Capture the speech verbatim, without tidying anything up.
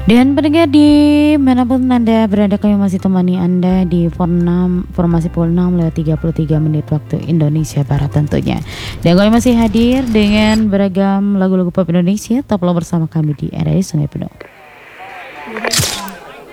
Dan pendengar di manapun Anda berada, kami masih temani Anda di enam, formasi pukul enam lewat tiga puluh tiga menit waktu Indonesia Barat tentunya. Dan kami masih hadir dengan beragam lagu-lagu pop Indonesia. Tetaplah bersama kami di R R I Sungai Penuh.